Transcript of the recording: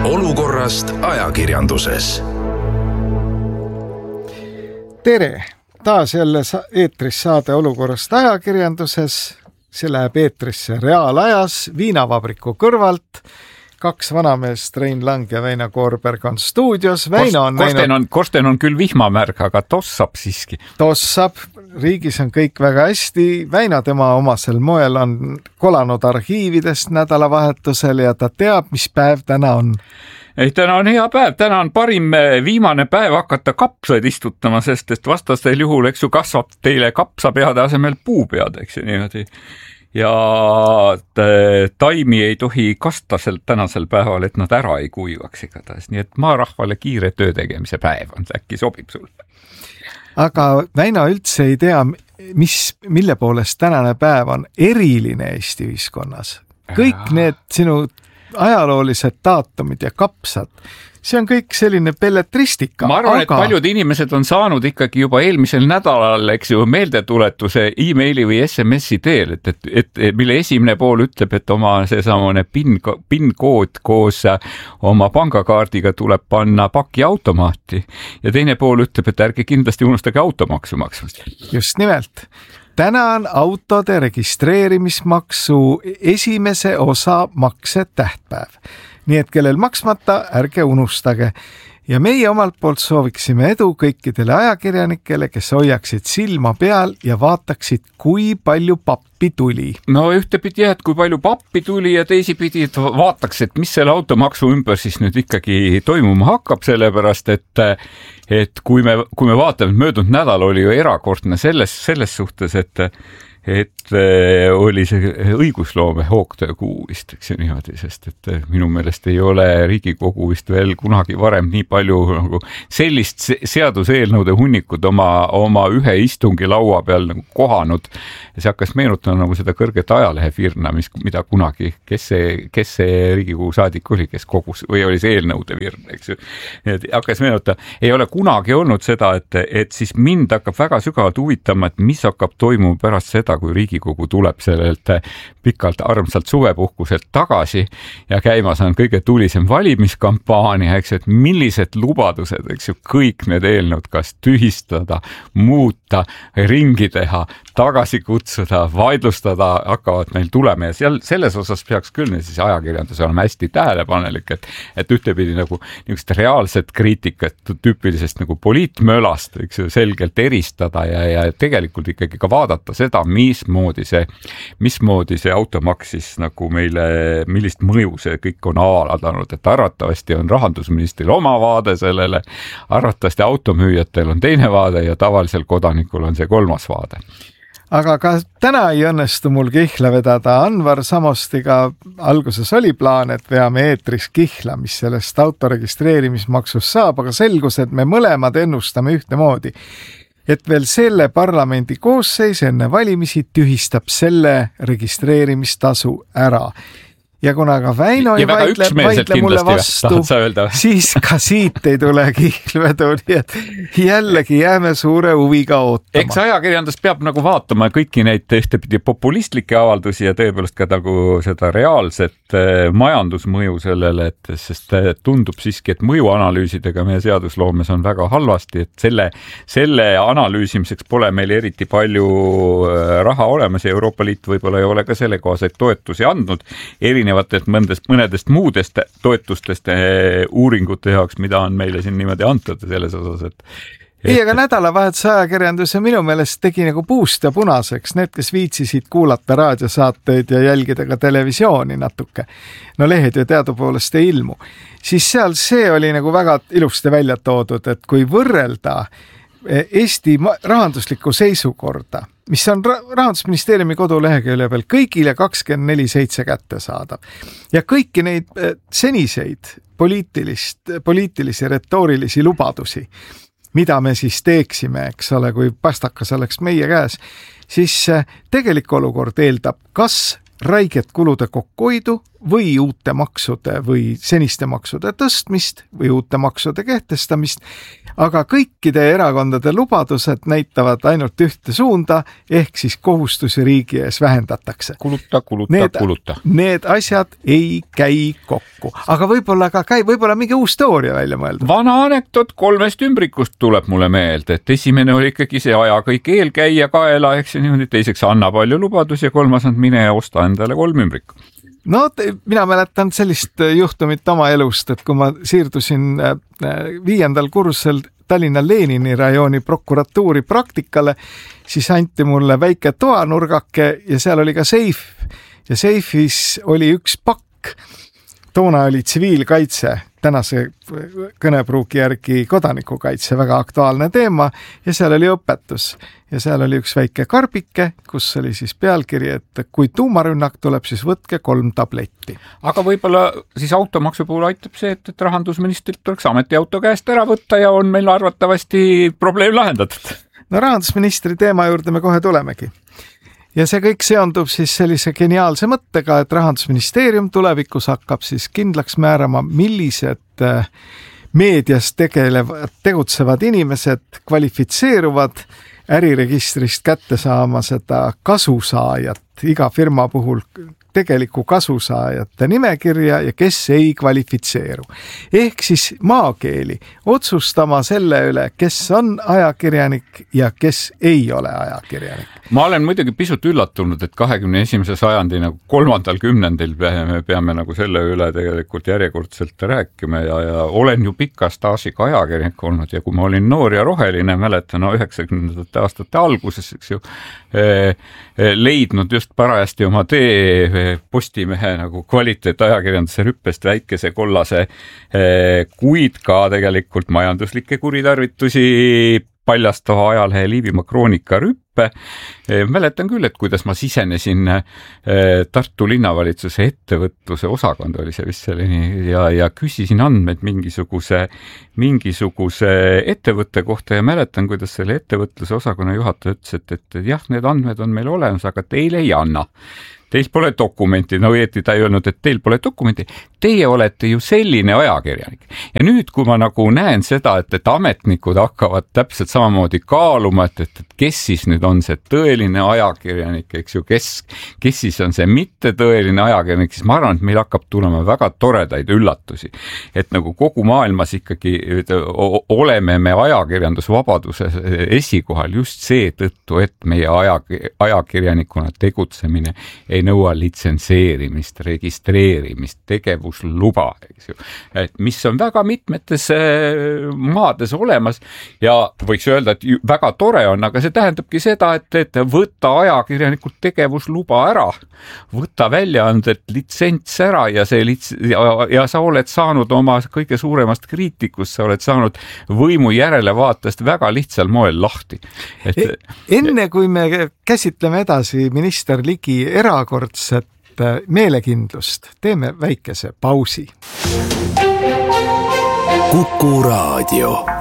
Olukorrast ajakirjanduses. Tere! Taas jälle eetris saade Olukorrast ajakirjanduses. See läheb eetrisse reaalajas Viinavabriku kõrvalt. Kaks vanameest, Rein Lang ja Väino Koorberg on stuudios. Korsten on küll vihmamärg, aga tossab siiski. Tossab. Riigis on kõik väga hästi. Väino tema omasel moel on kolanud arhiividest nädalavahetusel ja ta teab, mis päev täna on. Ei, täna on hea päev. Täna on parim viimane päev hakata kapsaid istutama, sest et vastastel juhul, eks ju, kasvab teile kapsapeade asemel puupead, eks ju niimoodi. Ja taimi ei tohi kasta tänasel päeval, et nad ära ei kuivaks igatahes. Nii et maarahvale kiire töö tegemise päev on, äkki sobib sulle. Aga Väino üldse ei tea, mille poolest tänane päev on eriline Eesti ühiskonnas. Kõik need sinu ajaloolised daatumid ja kapsad, see on kõik selline pelletristika. Ma arvan, et paljud inimesed on saanud ikkagi juba eelmisel nädalal, eks ju, meeldetuletuse e-maili või SMS-i teel, et mille esimene pool ütleb, et oma seesamane PIN-kood koos oma pangakaardiga tuleb panna pakiautomaati ja teine pool ütleb, et ärge kindlasti unustage automaksu maksmast. Just nimelt. Täna on autode registreerimismaksu esimese osa makse tähtpäev. Nii et kellel maksmata, ärge unustage. Ja meie omalt poolt sooviksime edu kõikidele ajakirjanikele, kes hoiaksid silma peal ja vaataksid, kui palju pappi tuli. No ühtepidi jah, et kui palju pappi tuli ja teisipidi vaataks, et mis selle automaksu ümber siis nüüd ikkagi toimuma hakkab, sellepärast, et kui me vaatame, möödunud nädal oli ju erakordne selles suhtes, et oli see õigusloome hoogtöö kuu vist, eks niimoodi, sest et minu meelest ei ole Riigikogu vist veel kunagi varem nii palju nagu sellist seaduseelnõude hunnikud oma ühe istungi laua peal nagu kohanud. Ja see hakkas meenutama nagu seda kõrget ajalehefirna, mida kunagi, kes see Riigikogu saadik oli, kes kogus, või oli see eelnõude virn, eks ju. Hakkas meenutama, ei ole kunagi olnud seda, et siis mind hakkab väga sügavalt huvitama, et mis hakkab toimuma pärast seda, kui Riigikogu tuleb sellelt pikalt armsalt suvepuhkuselt tagasi ja käimas on kõige tulisem valimiskampaania, eks, et millised lubadused, eks ju, kõik need eelnõud kas tühistada, muuta, ringi teha, tagasi kutsuda, vaidlustada hakkavad meil tulema ja selles osas peaks küll siis ajakirjandus olema hästi tähelepanelik, et ühtepidi nagu niisugust reaalset kriitikat tüüpilisest nagu poliitmölast, eks ju, selgelt eristada ja tegelikult ikkagi ka vaadata seda, mismoodi see automaks siis nagu meile, millist mõju see kõik on avaldanud, et arvatavasti on rahandusministril oma vaade sellele, arvatavasti automüüjatel on teine vaade ja tavalisel kodanikul on see kolmas vaade. Aga ka täna ei õnnestu mul kihla vedada. Anvar Samostiga alguses oli plaan, et veame eetris kihla, mis sellest autoregistreerimismaksust saab, aga selgus, et me mõlemad ennustame ühtemoodi. Et veel selle parlamendi koosseis enne valimisi tühistab selle registreerimistasu ära. Ja kuna ka Väino ei vaidle mulle vastu, siis ka siit ei tule kihlvedu, nii et jällegi jääme suure huviga ootama. Eks ajakirjandus peab nagu vaatama kõiki neid ühtepidi populistlikke avaldusi ja tõepoolest ka nagu seda reaalset majandusmõju sellele, sest tundub siiski, et mõjuanalüüsidega meie seadusloomes on väga halvasti, et selle analüüsimiseks pole meil eriti palju raha olemas ja Euroopa Liit võib-olla ei ole ka sellekohaseid toetusi andnud mõnedest muudest toetustest uuringute jaoks, mida on meile siin niimoodi antud selles osas, Ei, aga nädalavahetuse ajakirjandus ja minu meelest tegi nagu puust ja punaseks need, kes viitsisid kuulata raadiosaateid ja jälgida ka televisiooni natuke. No lehed ju teadupoolest ei ilmu. Siis seal see oli nagu väga ilusti välja toodud, et kui võrrelda Eesti rahanduslikku seisukorda, mis on Rahandusministeeriumi kodulehekülje peal kõigile 24/7 kätte saadav. Ja kõiki neid seniseid poliitilisi retoorilisi lubadusi, mida me siis teeksime, eks ole, kui pastakas oleks meie käes, siis tegelik olukord eeldab kas räiget kulude kokkuhoidu või uute maksude või seniste maksude tõstmist või uute maksude kehtestamist, aga kõikide erakondade lubadused näitavad ainult ühte suunda, ehk siis kohustusi riigi ees vähendatakse. Kuluta. Need asjad ei käi kokku, aga võib-olla mingi uus teooria välja mõelda. Vana anekdoot 3 ümbrikust tuleb mulle meelde, et esimene oli ikkagi see aja kõik eelkäija kaela, ehk see niimoodi, teiseks anna palju lubadusi ja kolmas on mine ja osta endale 3 ümbrikku. No mina mäletan sellist juhtumit oma elust, et kui ma siirdusin 5. kursel Tallinna Lenini rajooni prokuratuuri praktikale, siis anti mulle väike toanurgake ja seal oli ka seif ja seifis oli üks pakk. Toona oli tsiviilkaitse, tänase kõnepruugi järgi kodanikukaitse, väga aktuaalne teema ja seal oli õpetus. Ja seal oli üks väike karbike, kus oli siis pealkiri, et kui tuumarünnak tuleb, siis võtke 3 tabletti. Aga võib-olla siis automaksu puhul aitab see, et rahandusministrilt tuleks ametiauto käest ära võtta ja on meil arvatavasti probleem lahendatud. No rahandusministri teema juurde me kohe tulemegi. Ja see kõik seondub siis sellise geniaalse mõttega, et Rahandusministeerium tulevikus hakkab siis kindlaks määrama, millised meedias tegutsevad inimesed kvalifitseeruvad äriregistrist kätte saama seda kasusaajat, iga firma puhul tegeliku kasusaajate nimekirja ja kes ei kvalifitseeru. Ehk siis maakeeli otsustama selle üle, kes on ajakirjanik ja kes ei ole ajakirjanik. Ma olen muidugi pisut üllatunud, et 21. sajandi nagu 3. kümnendil me peame nagu selle üle tegelikult järjekordselt rääkima ja olen ju pika staažiga ajakirjanik olnud ja kui ma olin noor ja roheline, mäletan 90. aastate alguses, eks ju, leidnud just parajasti oma tee Postimehe nagu kvaliteetajakirjanduse rüppest väikese kollase, kuid ka tegelikult majanduslikke kuritarvitusi paljastava ajalehe Liivimaa kroonika rüppe. Mäletan küll, et kuidas ma sisenesin Tartu linnavalitsuse ettevõtluse osakond oli see vist selline ja küsisin andmeid mingisuguse ettevõtte kohta ja mäletan, kuidas selle ettevõtluse osakonna juhataja ütles, et jah, need andmed on meil olemas, aga teile ei anna. Teil pole dokumenti, no õieti ta ei öelnud, et teil pole dokumenti, teie olete ju selline ajakirjanik. Ja nüüd, kui ma nagu näen seda, et ametnikud hakkavad täpselt samamoodi kaaluma, et kes siis nüüd on see tõeline ajakirjanik, eks ju, kes siis on see mitte tõeline ajakirjanik, siis ma arvan, et meil hakkab tulema väga toredaid üllatusi. Et nagu kogu maailmas ikkagi oleme me ajakirjandusvabaduse esikohal just see tõttu, et meie ajakirjanikuna tegutsemine ei nõua litsenseerimist, registreerimist, tegevusluba, eks ju. Et mis on väga mitmetes maades olemas ja võiks öelda, et väga tore on, aga see tähendabki seda, et võtta ajakirjanikult tegevusluba ära, võtta väljaandet litsents ära ja sa oled saanud oma kõige suuremast kriitikust, sa oled saanud võimu järelevaatest väga lihtsal moel lahti. Enne kui me käsitleme edasi minister Ligi erakordset meelekindlust, teeme väikese pausi. Kuku Raadio.